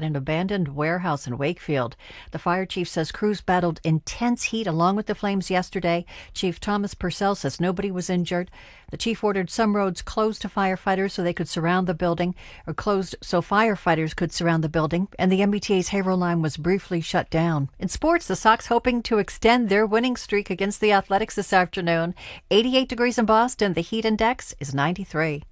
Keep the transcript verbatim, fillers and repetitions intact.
at an abandoned warehouse in Wakefield. The fire chief says crews battled intense heat along with the flames yesterday. Chief Thomas Purcell says nobody was injured. The chief ordered some roads closed to firefighters so they could surround the building, or closed so firefighters could surround the building, and the M B T A's Haverhill line was briefly shut down. In sports, the Sox hoping to extend their winning streak against the Athletics this afternoon. eighty-eight degrees in Boston. The heat index is ninety-three.